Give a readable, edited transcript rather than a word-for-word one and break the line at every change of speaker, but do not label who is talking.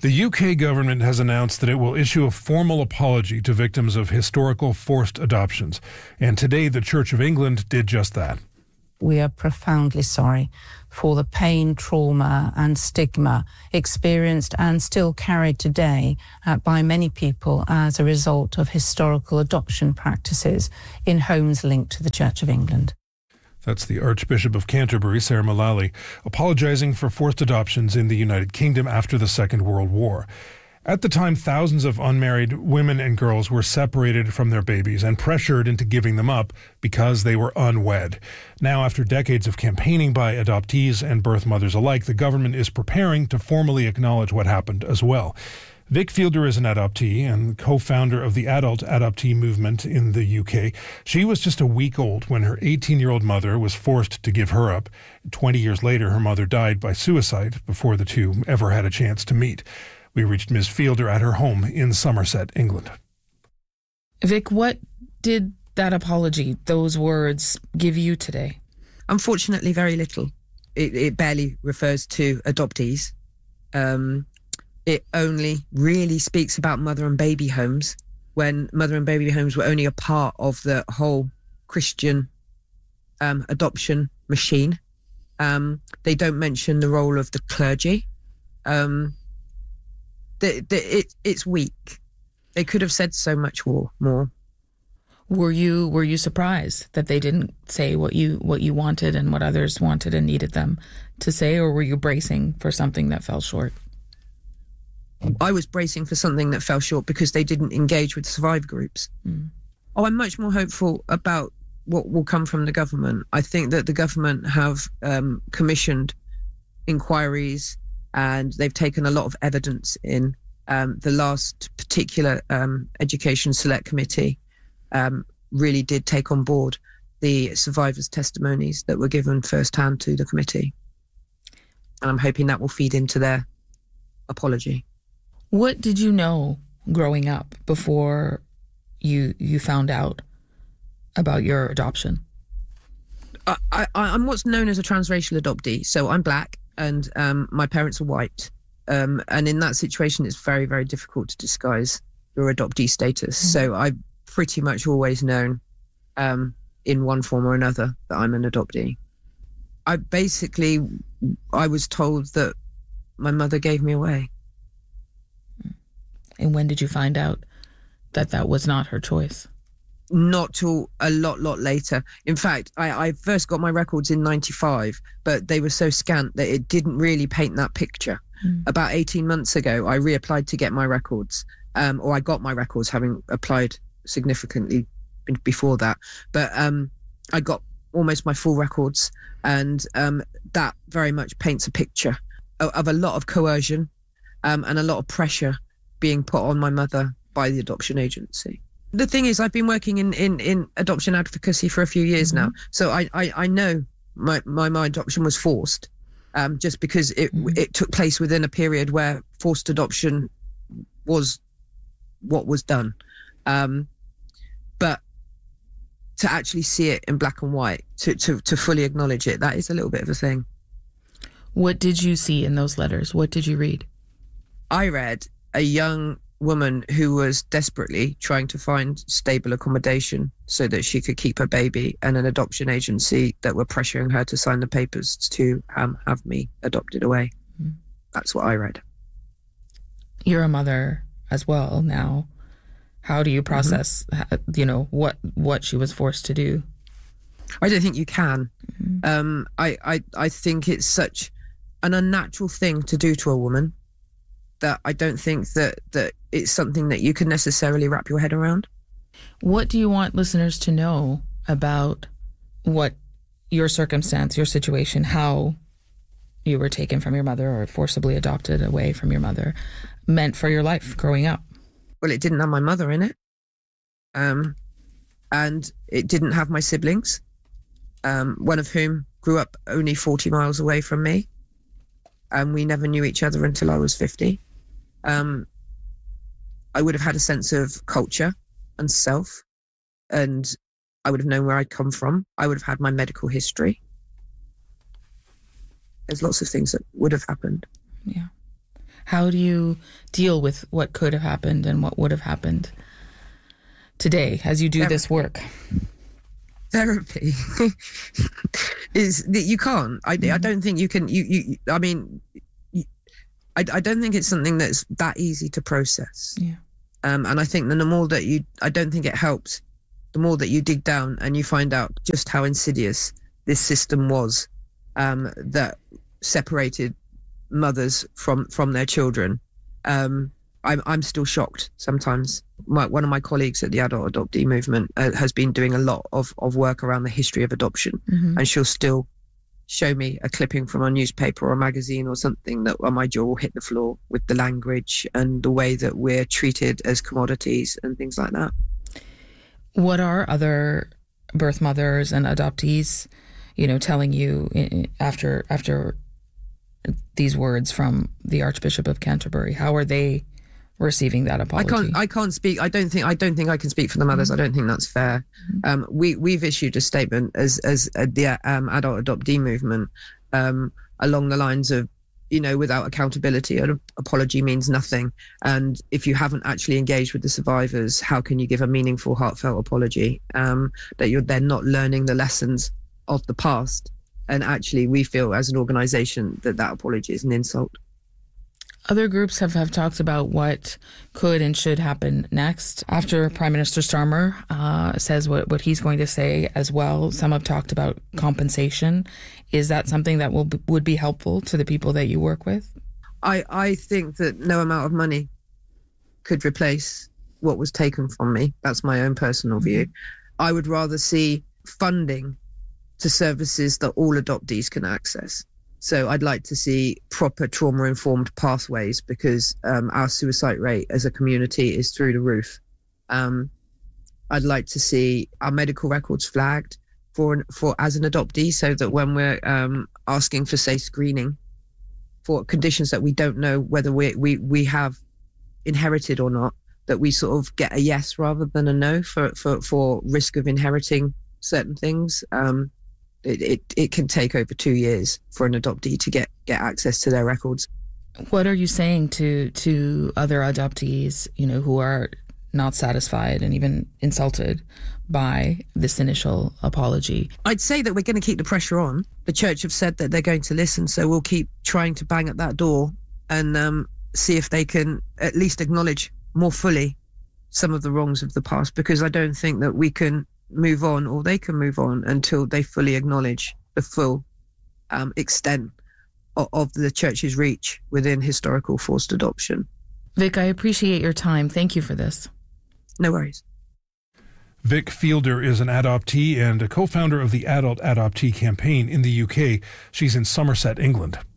The UK government has announced that it will issue a formal apology to victims of historical forced adoptions. And today, the Church of England did just that.
We are profoundly sorry for the pain, trauma and stigma experienced and still carried today by many people as a result of historical adoption practices in homes linked to the Church of England.
That's the Archbishop of Canterbury, Sarah Mullally, apologizing for forced adoptions in the United Kingdom after the Second World War. At the time, thousands of unmarried women and girls were separated from their babies and pressured into giving them up because they were unwed. Now, after decades of campaigning by adoptees and birth mothers alike, the government is preparing to formally acknowledge what happened as well. Vic Fielder is an adoptee and co-founder of the adult adoptee movement in the UK. She was just a week old when her 18-year-old mother was forced to give her up. 20 years later, her mother died by suicide before the two ever had a chance to meet. We reached Ms. Fielder at her home in Somerset, England.
Vic, what did that apology, those words, give you today?
Unfortunately, very little. It barely refers to adoptees. It only really speaks about mother and baby homes, when mother and baby homes were only a part of the whole Christian adoption machine. They don't mention the role of the clergy. It's weak. They could have said so much more.
Were you surprised that they didn't say what you wanted and what others wanted and needed them to say, or were you bracing for something that fell short?
I was bracing for something that fell short because they didn't engage with survivor groups. I'm much more hopeful about what will come from the government. I think that the government have commissioned inquiries and they've taken a lot of evidence in. The last particular Education Select Committee really did take on board the survivors' testimonies that were given firsthand to the committee. And I'm hoping that will feed into their apology.
What did you know growing up before you found out about your adoption?
I'm what's known as a transracial adoptee. So I'm black and my parents are white. And in that situation, it's very, very difficult to disguise your adoptee status. So I've pretty much always known in one form or another that I'm an adoptee. I was told that my mother gave me away.
And when did you find out that that was not her choice?
Not till a lot later. In fact, I first got my records in 95, but they were so scant that it didn't really paint that picture. About 18 months ago, I reapplied to get my records, or I got my records having applied significantly before that. But I got almost my full records, and that very much paints a picture of a lot of coercion and a lot of pressure being put on my mother by the adoption agency. The thing is, I've been working in adoption advocacy for a few years now, so I know my adoption was forced, just because it took place within a period where forced adoption was what was done. But to actually see it in black and white, to fully acknowledge it, that is a little bit of a thing.
What did you see in those letters? What did you read?
I read a young woman who was desperately trying to find stable accommodation so that she could keep her baby, and an adoption agency that were pressuring her to sign the papers to have me adopted away. That's what I read.
You're a mother as well now. How do you process, what she was forced to do?
I don't think you can. I think it's such an unnatural thing to do to a woman that I don't think that it's something that you can necessarily wrap your head around.
What do you want listeners to know about what your circumstance, your situation, how you were taken from your mother or forcibly adopted away from your mother meant for your life growing up?
Well, it didn't have my mother in it. And it didn't have my siblings, one of whom grew up only 40 miles away from me. And we never knew each other until I was 50. I would have had a sense of culture and self, and I would have known where I'd come from. I would have had my medical history. There's lots of things that would have happened.
Yeah. How do you deal with what could have happened and what would have happened today as you do this work?
Therapy is that you can't. I don't think you can. I mean, I don't think it's something that's that easy to process.
Yeah.
And I think the more that I don't think it helps. The more that you dig down and you find out just how insidious this system was, that separated mothers from their children. I'm still shocked sometimes. One of my colleagues at the Adult Adoptee Movement has been doing a lot of work around the history of adoption, and she'll still show me a clipping from a newspaper or a magazine or something that my jaw will hit the floor with the language and the way that we're treated as commodities and things like that.
What are other birth mothers and adoptees, telling you after these words from the Archbishop of Canterbury? How are they receiving that apology?
I can't speak. I don't think I can speak for the mothers. I don't think that's fair. We've issued a statement as the Adult Adoptee Movement along the lines of, without accountability, an apology means nothing. And if you haven't actually engaged with the survivors, how can you give a meaningful, heartfelt apology? That they're not learning the lessons of the past. And actually, we feel as an organisation that apology is an insult.
Other groups have talked about what could and should happen next. After Prime Minister Starmer says what he's going to say as well, some have talked about compensation. Is that something that would be helpful to the people that you work with?
I think that no amount of money could replace what was taken from me. That's my own personal view. I would rather see funding to services that all adoptees can access. So I'd like to see proper trauma-informed pathways, because our suicide rate as a community is through the roof. I'd like to see our medical records flagged for as an adoptee, so that when we're asking for, say, screening for conditions that we don't know whether we have inherited or not, that we sort of get a yes rather than a no for risk of inheriting certain things. It can take over 2 years for an adoptee to get access to their records.
What are you saying to other adoptees, who are not satisfied and even insulted by this initial apology?
I'd say that we're going to keep the pressure on. The church have said that they're going to listen, so we'll keep trying to bang at that door and see if they can at least acknowledge more fully some of the wrongs of the past, because I don't think that we can move on, or they can move on, until they fully acknowledge the full extent of the church's reach within historical forced adoption.
Vic, I appreciate your time. Thank you for this.
No worries.
Vic Fielder is an adoptee and a co-founder of the Adult Adoptee Campaign in the UK. She's in Somerset, England.